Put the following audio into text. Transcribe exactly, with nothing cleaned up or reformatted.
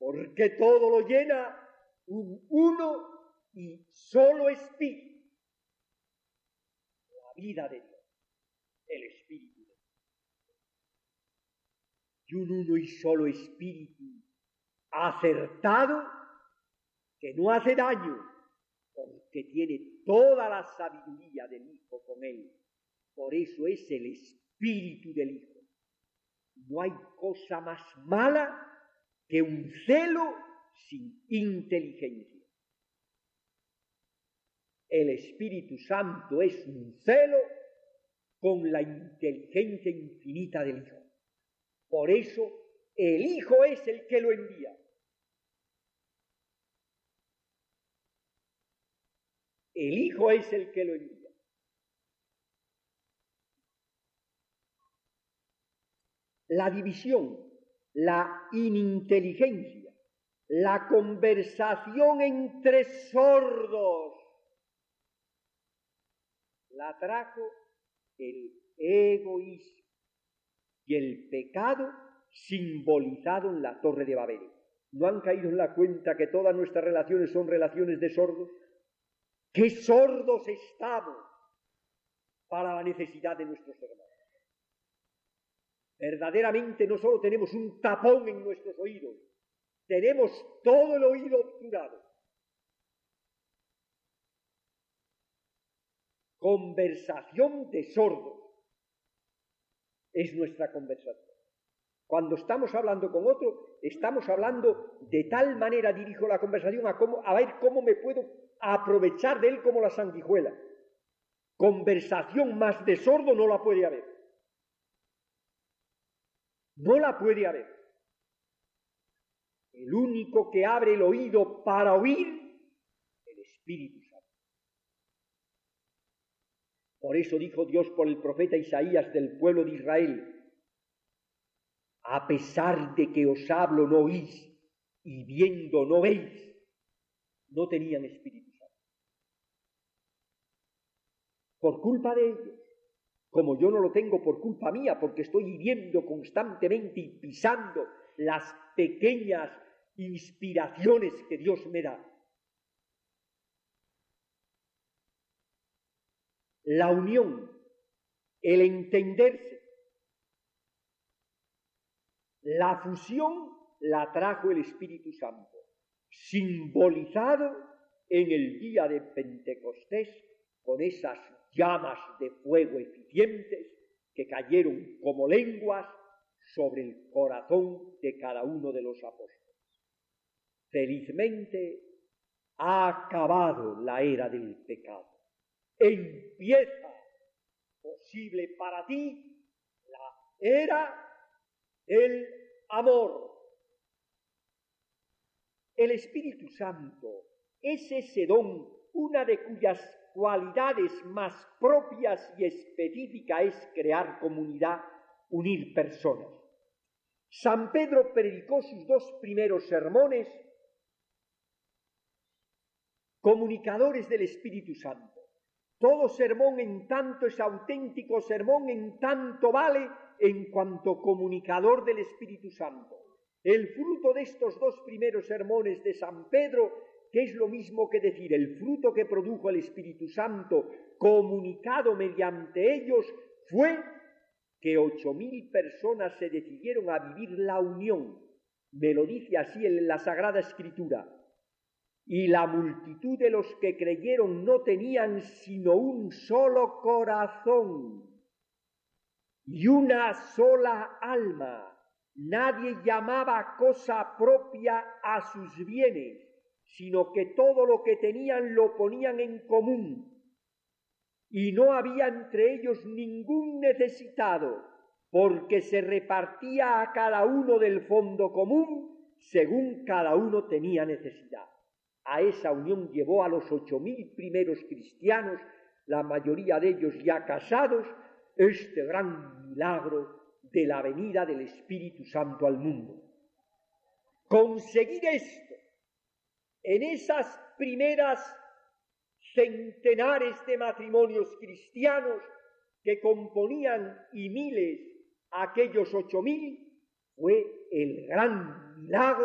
porque todo lo llena un uno y solo espíritu, la vida de Dios, el espíritu de Dios. Y un uno y solo espíritu acertado que no hace daño, porque tiene toda la sabiduría del Hijo con él. Por eso es el espíritu del Hijo. No hay cosa más mala que un celo sin inteligencia. El Espíritu Santo es un celo con la inteligencia infinita del Hijo. Por eso el Hijo es el que lo envía. El Hijo es el que lo envía. La división, la ininteligencia, la conversación entre sordos, la trajo el egoísmo y el pecado simbolizado en la Torre de Babel. ¿No han caído en la cuenta que todas nuestras relaciones son relaciones de sordos? ¡Qué sordos estamos para la necesidad de nuestros hermanos! Verdaderamente no solo tenemos un tapón en nuestros oídos, tenemos todo el oído obturado. Conversación de sordos es nuestra conversación. Cuando estamos hablando con otro, estamos hablando de tal manera, dirijo la conversación a, cómo, a ver cómo me puedo aprovechar de él como la sanguijuela. Conversación más de sordo no la puede haber. No la puede haber. El único que abre el oído para oír, el Espíritu Santo. Por eso dijo Dios por el profeta Isaías del pueblo de Israel: a pesar de que os hablo no oís y viendo no veis, no tenían Espíritu Santo. Por culpa de ellos. Como yo no lo tengo por culpa mía, porque estoy viviendo constantemente y pisando las pequeñas inspiraciones que Dios me da. La unión, el entenderse, la fusión la trajo el Espíritu Santo, simbolizado en el día de Pentecostés con esas llamas de fuego eficientes que cayeron como lenguas sobre el corazón de cada uno de los apóstoles. Felizmente ha acabado la era del pecado. Empieza, posible para ti, la era del amor. El Espíritu Santo es ese don, una de cuyas cualidades más propias y específicas es crear comunidad, unir personas. San Pedro predicó sus dos primeros sermones comunicadores del Espíritu Santo. Todo sermón en tanto es auténtico sermón, en tanto vale en cuanto comunicador del Espíritu Santo. El fruto de estos dos primeros sermones de San Pedro, que es lo mismo que decir el fruto que produjo el Espíritu Santo comunicado mediante ellos, fue que ocho mil personas se decidieron a vivir la unión. Me lo dice así en la Sagrada Escritura. Y la multitud de los que creyeron no tenían sino un solo corazón y una sola alma. Nadie llamaba cosa propia a sus bienes, sino que todo lo que tenían lo ponían en común. Y no había entre ellos ningún necesitado, porque se repartía a cada uno del fondo común según cada uno tenía necesidad. A esa unión llevó a los ocho mil primeros cristianos, la mayoría de ellos ya casados, este gran milagro de la venida del Espíritu Santo al mundo. Conseguir esto en esas primeras centenares de matrimonios cristianos que componían y miles aquellos ocho mil, fue el gran milagro